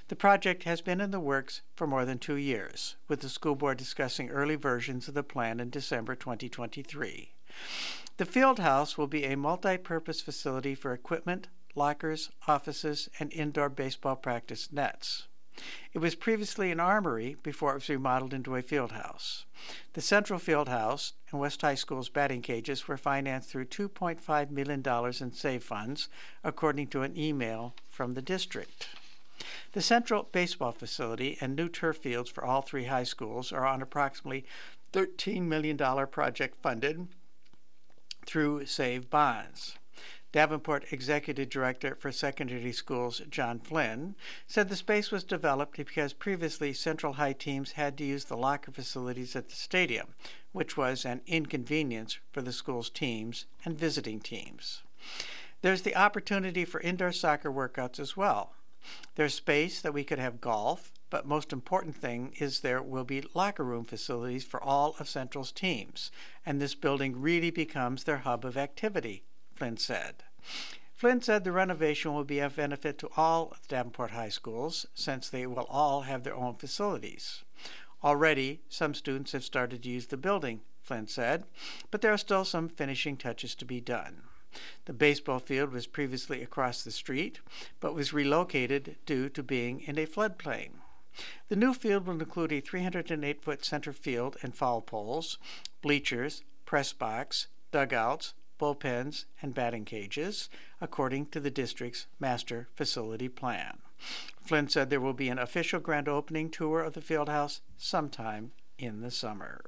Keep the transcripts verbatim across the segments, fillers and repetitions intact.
The project has been in the works for more than two years, with the school board discussing early versions of the plan in December twenty twenty-three. The field house will be a multi-purpose facility for equipment, lockers, offices, and indoor baseball practice nets. It was previously an armory before it was remodeled into a field house. The central field house and West High School's batting cages were financed through two point five million dollars in SAVE funds, according to an email from the district. The central baseball facility and new turf fields for all three high schools are on approximately thirteen million dollars project funded through SAVE bonds. Davenport Executive Director for Secondary Schools, John Flynn, said the space was developed because previously Central High teams had to use the locker facilities at the stadium, which was an inconvenience for the school's teams and visiting teams. There's the opportunity for indoor soccer workouts as well. There's space that we could have golf, but most important thing is there will be locker room facilities for all of Central's teams, and this building really becomes their hub of activity, Flynn said. Flynn said the renovation will be of benefit to all of Davenport High Schools, since they will all have their own facilities. Already, some students have started to use the building, Flynn said, but there are still some finishing touches to be done. The baseball field was previously across the street, but was relocated due to being in a floodplain. The new field will include a three hundred eight foot center field and foul poles, bleachers, press box, dugouts, bullpens, and batting cages, according to the district's master facility plan. Flynn said there will be an official grand opening tour of the field house sometime in the summer.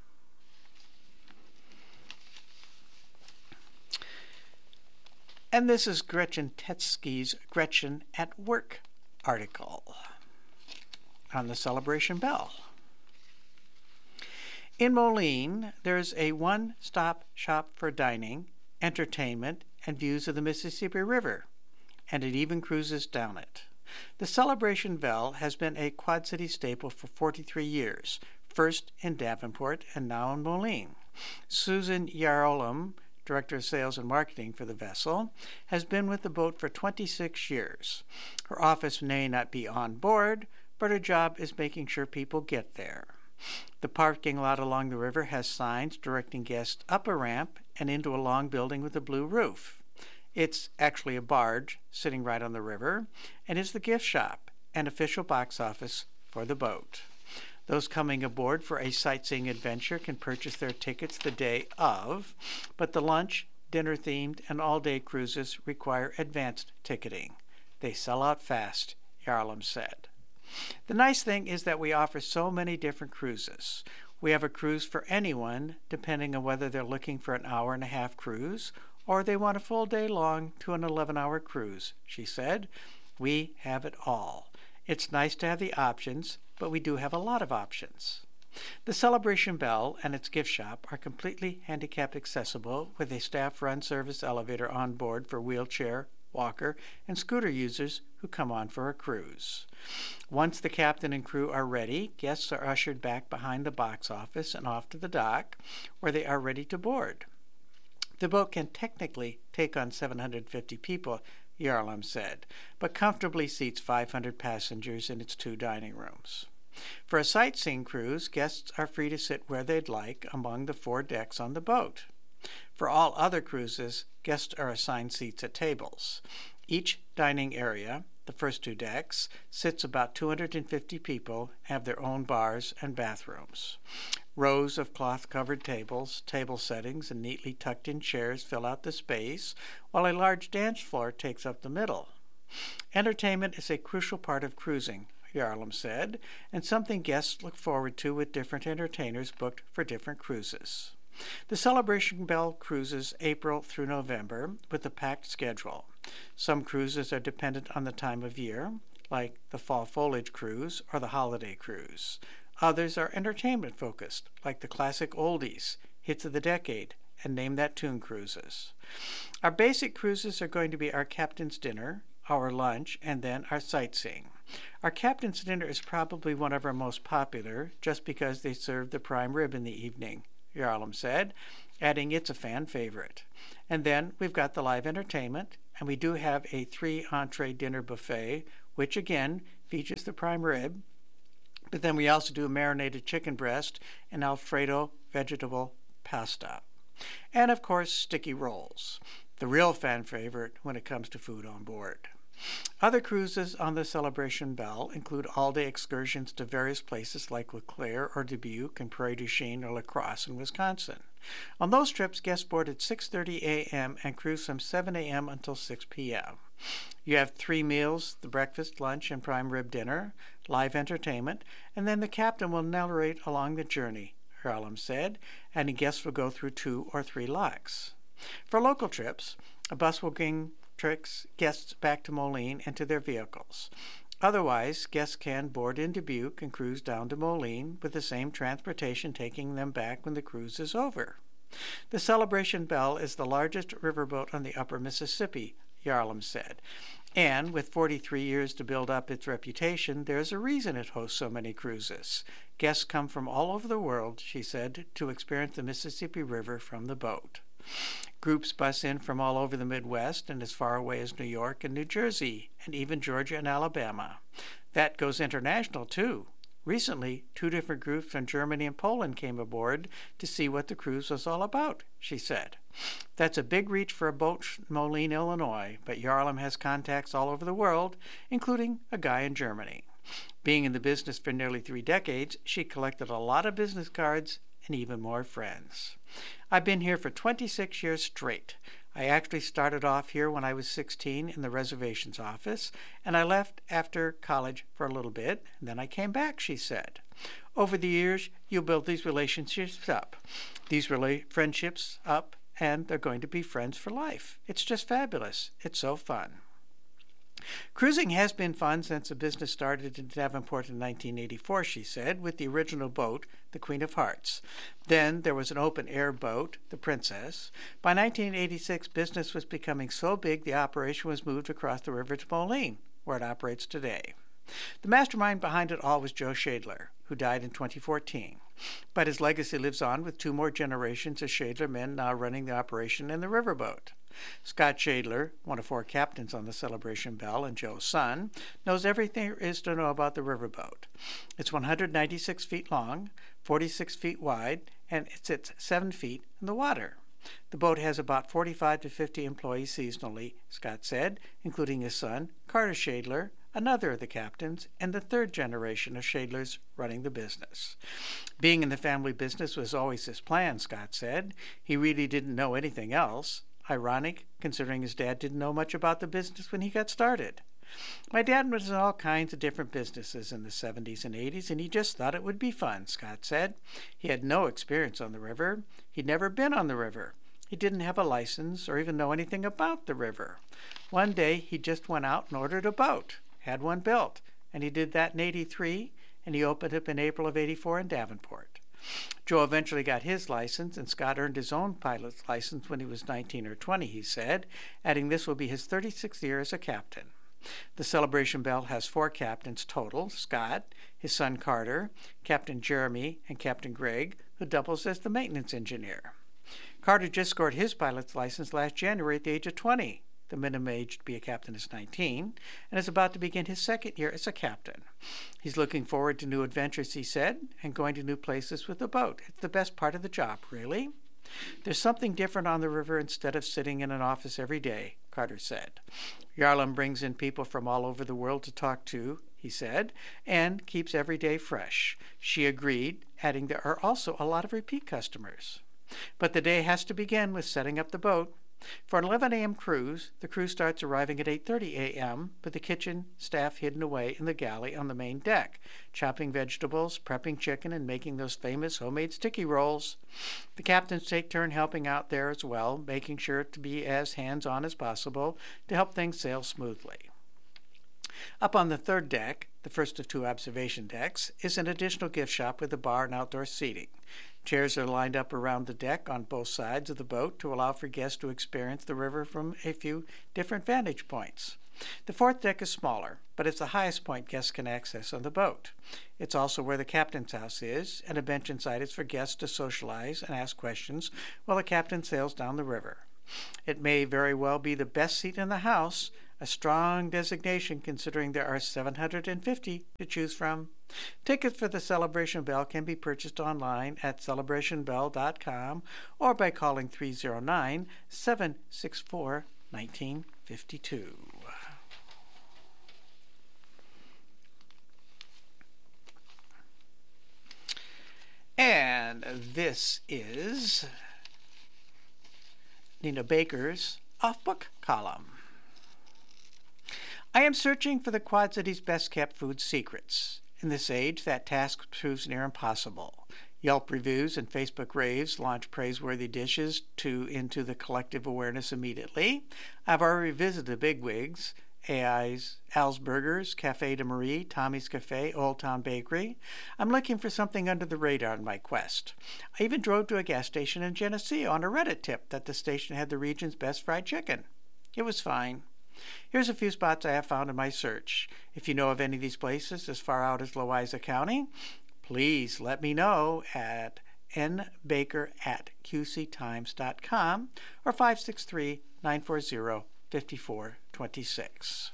And this is Gretchen Tetsky's Gretchen at Work article on the Celebration Bell. In Moline, there's a one-stop shop for dining, entertainment, and views of the Mississippi River, and it even cruises down it. The Celebration Bell has been a Quad City staple for forty-three years, first in Davenport and now in Moline. Susan Yarolum, Director of Sales and Marketing for the vessel, has been with the boat for twenty-six years. Her office may not be on board, but her job is making sure people get there. The parking lot along the river has signs directing guests up a ramp and into a long building with a blue roof. It's actually a barge sitting right on the river, and is the gift shop and official box office for the boat. Those coming aboard for a sightseeing adventure can purchase their tickets the day of, but the lunch, dinner-themed, and all-day cruises require advanced ticketing. They sell out fast, Yarlum said. The nice thing is that we offer so many different cruises. We have a cruise for anyone, depending on whether they're looking for an hour and a half cruise or they want a full day long to an eleven hour cruise, she said. We have it all. It's nice to have the options, but we do have a lot of options. The Celebration Bell and its gift shop are completely handicap accessible with a staff-run service elevator on board for wheelchair, walker, and scooter users who come on for a cruise. Once the captain and crew are ready, guests are ushered back behind the box office and off to the dock, where they are ready to board. The boat can technically take on seven hundred fifty people, Yarlum said, but comfortably seats five hundred passengers in its two dining rooms. For a sightseeing cruise, guests are free to sit where they'd like among the four decks on the boat. For all other cruises, guests are assigned seats at tables. Each dining area, the first two decks, sits about two hundred fifty people and have their own bars and bathrooms. Rows of cloth-covered tables, table settings, and neatly tucked-in chairs fill out the space, while a large dance floor takes up the middle. Entertainment is a crucial part of cruising, Yarlum said, and something guests look forward to with different entertainers booked for different cruises. The Celebration Bell cruises April through November with a packed schedule. Some cruises are dependent on the time of year, like the Fall Foliage Cruise or the Holiday Cruise. Others are entertainment-focused, like the Classic Oldies, Hits of the Decade, and Name That Tune cruises. Our basic cruises are going to be our Captain's Dinner, our lunch, and then our sightseeing. Our Captain's Dinner is probably one of our most popular, just because they serve the prime rib in the evening, Yarlum said, adding it's a fan favorite. And then we've got the live entertainment, and we do have a three entree dinner buffet, which again features the prime rib, but then we also do a marinated chicken breast and Alfredo vegetable pasta. And of course, sticky rolls, the real fan favorite when it comes to food on board. Other cruises on the Celebration Belle include all-day excursions to various places like LeClaire or Dubuque and Prairie du Chien or La Crosse in Wisconsin. On those trips, guests board at six thirty a.m. and cruise from seven a.m. until six p.m. You have three meals, the breakfast, lunch, and prime rib dinner, live entertainment, and then the captain will narrate along the journey, Jarlam said, and the guests will go through two or three locks. For local trips, a bus will bring tricks guests back to Moline and to their vehicles. Otherwise, guests can board in Dubuque and cruise down to Moline with the same transportation taking them back when the cruise is over. The Celebration Belle is the largest riverboat on the upper Mississippi, Jarlam said, and with forty-three years to build up its reputation, there's a reason it hosts so many cruises. Guests come from all over the world, she said, to experience the Mississippi River from the boat. Groups bus in from all over the Midwest and as far away as New York and New Jersey, and even Georgia and Alabama. That goes international, too. Recently, two different groups from Germany and Poland came aboard to see what the cruise was all about, she said. That's a big reach for a boat in Moline, Illinois, but Jarlam has contacts all over the world, including a guy in Germany. Being in the business for nearly three decades, she collected a lot of business cards and even more friends. I've been here for twenty-six years straight. I actually started off here when I was sixteen in the reservations office, and I left after college for a little bit, and then I came back, she said. Over the years, you build these relationships up, these rela- friendships up, and they're going to be friends for life. It's just fabulous. It's so fun. Cruising has been fun since the business started in Davenport in nineteen eighty-four, she said, with the original boat, the Queen of Hearts. Then there was an open-air boat, the Princess. By nineteen eighty-six, business was becoming so big the operation was moved across the river to Moline, where it operates today. The mastermind behind it all was Joe Shadler, who died in twenty fourteen. But his legacy lives on with two more generations of Shadler men now running the operation in the riverboat. Scott Shadler, one of four captains on the Celebration Belle and Joe's son, knows everything there is to know about the riverboat. It's one hundred ninety-six feet long, forty-six feet wide, and it sits seven feet in the water. The boat has about forty-five to fifty employees seasonally, Scott said, including his son, Carter Shadler, another of the captains, and the third generation of Shadlers running the business. Being in the family business was always his plan, Scott said. He really didn't know anything else. Ironic, considering his dad didn't know much about the business when he got started. My dad was in all kinds of different businesses in the seventies and eighties, and he just thought it would be fun, Scott said. He had no experience on the river. He'd never been on the river. He didn't have a license or even know anything about the river. One day, he just went out and ordered a boat, had one built, and he did that in eighty-three, and he opened up in April of eighty-four in Davenport. Joe eventually got his license, and Scott earned his own pilot's license when he was nineteen or twenty, he said, adding this will be his thirty-sixth year as a captain. The Celebration Belle has four captains total, Scott, his son Carter, Captain Jeremy, and Captain Greg, who doubles as the maintenance engineer. Carter just scored his pilot's license last January at the age of twenty. The minimum age to be a captain is nineteen, and is about to begin his second year as a captain. He's looking forward to new adventures, he said, and going to new places with the boat. It's the best part of the job, really. There's something different on the river instead of sitting in an office every day, Carter said. Jarlam brings in people from all over the world to talk to, he said, and keeps every day fresh. She agreed, adding there are also a lot of repeat customers. But the day has to begin with setting up the boat. For an eleven a.m. cruise, the crew starts arriving at eight thirty a.m., with the kitchen staff hidden away in the galley on the main deck, chopping vegetables, prepping chicken, and making those famous homemade sticky rolls. The captains take turn helping out there as well, making sure to be as hands-on as possible to help things sail smoothly. Up on the third deck, the first of two observation decks, is an additional gift shop with a bar and outdoor seating. Chairs are lined up around the deck on both sides of the boat to allow for guests to experience the river from a few different vantage points. The fourth deck is smaller, but it's the highest point guests can access on the boat. It's also where the captain's house is, and a bench inside is for guests to socialize and ask questions while the captain sails down the river. It may very well be the best seat in the house. a strong designation considering there are seven hundred fifty to choose from. Tickets for the Celebration Bell can be purchased online at celebration bell dot com or by calling three oh nine, seven six four, one nine five two. And this is Nina Baker's off-book column. I am searching for the Quad Cities' best-kept food secrets. In this age, that task proves near impossible. Yelp reviews and Facebook raves launch praiseworthy dishes to into the collective awareness immediately. I've already visited the bigwigs, A I's, Al's Burgers, Cafe de Marie, Tommy's Cafe, Old Town Bakery. I'm looking for something under the radar in my quest. I even drove to a gas station in Geneseo on a Reddit tip that the station had the region's best fried chicken. It was fine. Here's a few spots I have found in my search. If you know of any of these places as far out as Loiza County, please let me know at n baker at q c times dot com or five six three, nine four zero, five four two six.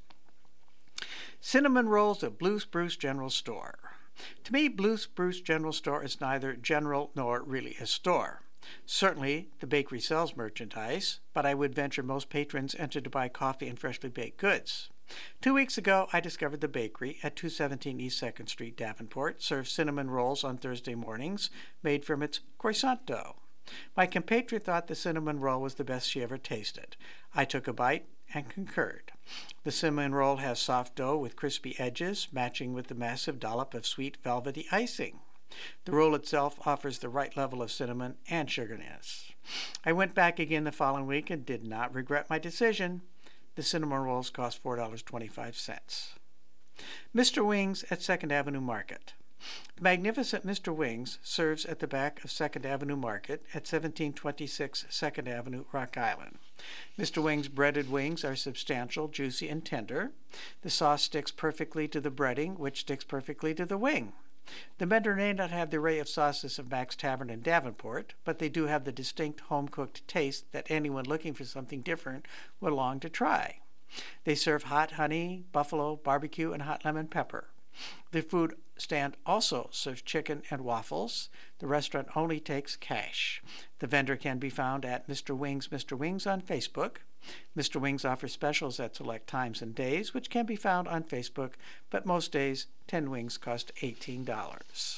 Cinnamon rolls at Blue Spruce General Store. To me, Blue Spruce General Store is neither general nor really a store. Certainly, the bakery sells merchandise, but I would venture most patrons enter to buy coffee and freshly baked goods. Two weeks ago, I discovered the bakery at two seventeen East second Street, Davenport, serves cinnamon rolls on Thursday mornings made from its croissant dough. My compatriot thought the cinnamon roll was the best she ever tasted. I took a bite and concurred. The cinnamon roll has soft dough with crispy edges, matching with the massive dollop of sweet velvety icing. The roll itself offers the right level of cinnamon and sugariness. I went back again the following week and did not regret my decision. The cinnamon rolls cost four dollars and twenty-five cents. Mister Wings at Second Avenue Market. The magnificent Mister Wings serves at the back of Second Avenue Market at seventeen twenty-six Second Avenue, Rock Island. Mister Wings' breaded wings are substantial, juicy, and tender. The sauce sticks perfectly to the breading, which sticks perfectly to the wing. The vendor may not have the array of sauces of Max Tavern in Davenport, but they do have the distinct home-cooked taste that anyone looking for something different will long to try. They serve hot honey, buffalo, barbecue, and hot lemon pepper. The food stand also serves chicken and waffles. The restaurant only takes cash. The vendor can be found at Mister Wings, Mister Wings on Facebook. Mister Wings offers specials at select times and days, which can be found on Facebook, but most days, ten wings cost eighteen dollars.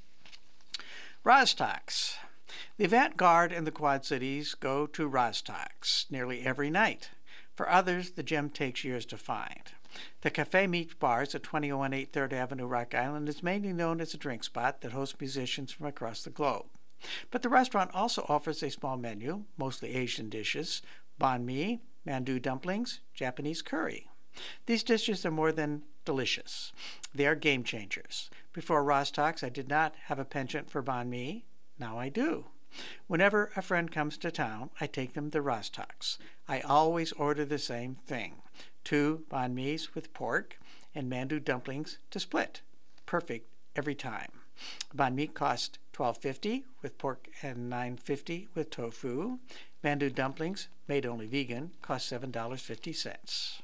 Roztox. The avant-garde in the Quad Cities go to Roztox nearly every night. For others, the gem takes years to find. The Cafe Meat Bars at twenty oh one eight Third Avenue, Rock Island is mainly known as a drink spot that hosts musicians from across the globe. But the restaurant also offers a small menu, mostly Asian dishes, banh mi, mandu dumplings, Japanese curry. These dishes are more than delicious. They are game changers. Before Roztox, I did not have a penchant for banh mi. Now I do. Whenever a friend comes to town, I take them to Roztox. I always order the same thing. Two banh mi's with pork and mandu dumplings to split. Perfect every time. Banh mi cost twelve fifty with pork and nine fifty with tofu. Mandu dumplings, made only vegan, cost seven dollars and fifty cents.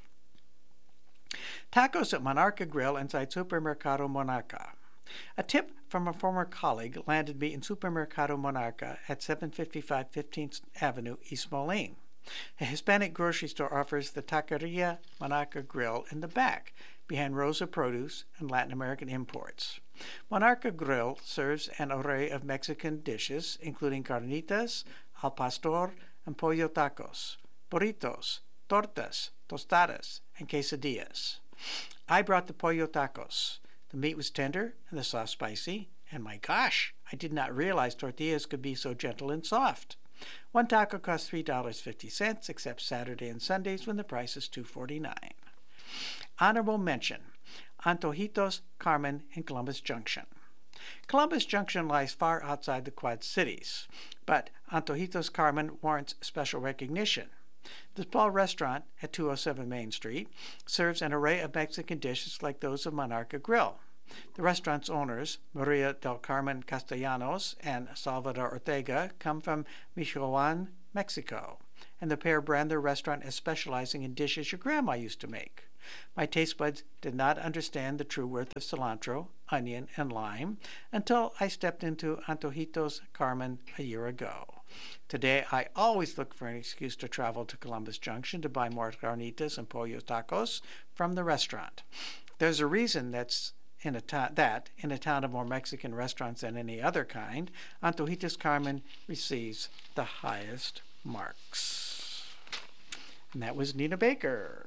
Tacos at Monarca Grill inside Supermercado Monarca. A tip from a former colleague landed me in Supermercado Monarca at seven fifty-five fifteenth Avenue, East Moline. A Hispanic grocery store offers the Taqueria Monarca Grill in the back, behind Rosa Produce and Latin American imports. Monarca Grill serves an array of Mexican dishes, including carnitas, al pastor, and pollo tacos, burritos, tortas, tostadas, and quesadillas. I brought the pollo tacos. The meat was tender and the sauce spicy, and my gosh, I did not realize tortillas could be so gentle and soft. One taco costs three dollars and fifty cents, except Saturday and Sundays when the price is two dollars and forty-nine cents. Honorable mention, Antojitos Carmen in Columbus Junction. Columbus Junction lies far outside the Quad Cities, but Antojitos Carmen warrants special recognition. The small restaurant at two oh seven Main Street serves an array of Mexican dishes like those of Monarca Grill. The restaurant's owners, Maria del Carmen Castellanos and Salvador Ortega, come from Michoacan, Mexico, and the pair brand their restaurant as specializing in dishes your grandma used to make. My taste buds did not understand the true worth of cilantro, onion, and lime until I stepped into Antojitos Carmen a year ago. Today, I always look for an excuse to travel to Columbus Junction to buy more carnitas and pollo tacos from the restaurant. There's a reason that's in a ta- that, in a town of more Mexican restaurants than any other kind, Antojitos Carmen receives the highest marks. And that was Nina Baker.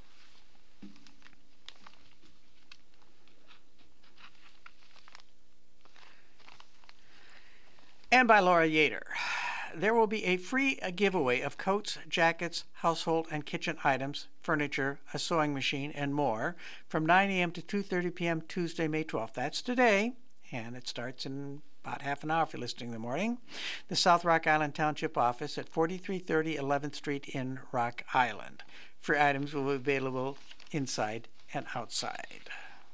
And by Laura Yater. There will be a free giveaway of coats, jackets, household and kitchen items, furniture, a sewing machine, and more from nine a.m. to two thirty p.m. Tuesday, May twelfth. That's today, and it starts in about half an hour if you're listening in the morning. The South Rock Island Township office at forty-three thirty eleventh Street in Rock Island. Free items will be available inside and outside.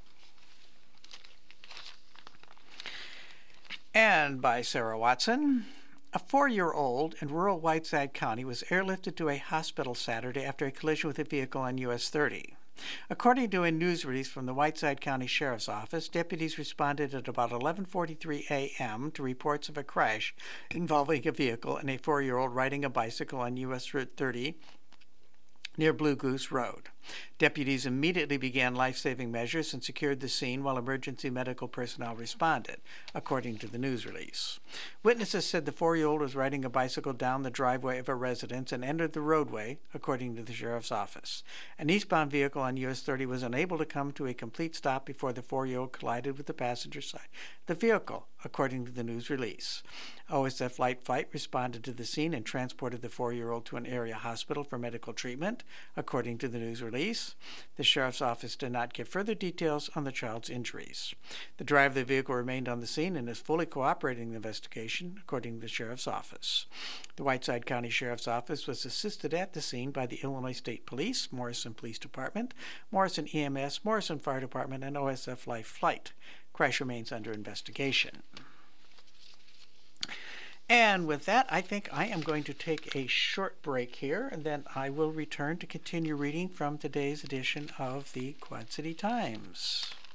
And by Sarah Watson. A four-year-old in rural Whiteside County was airlifted to a hospital Saturday after a collision with a vehicle on U S thirty. According to a news release from the Whiteside County Sheriff's Office, deputies responded at about eleven forty-three a.m. to reports of a crash involving a vehicle and a four-year-old riding a bicycle on U S Route thirty near Blue Goose Road. Deputies immediately began life-saving measures and secured the scene while emergency medical personnel responded, according to the news release. Witnesses said the four-year-old was riding a bicycle down the driveway of a residence and entered the roadway, according to the sheriff's office. An eastbound vehicle on U S thirty was unable to come to a complete stop before the four-year-old collided with the passenger side of the vehicle, according to the news release. O S F Light Flight responded to the scene and transported the four-year-old to an area hospital for medical treatment, according to the news release. The sheriff's office did not give further details on the child's injuries. The driver of the vehicle remained on the scene and is fully cooperating in the investigation, according to the sheriff's office. The Whiteside County Sheriff's Office was assisted at the scene by the Illinois State Police, Morrison Police Department, Morrison E M S, Morrison Fire Department, and O S F Life Flight. Crash remains under investigation. And with that, I think I am going to take a short break here, and then I will return to continue reading from today's edition of the Quad City Times.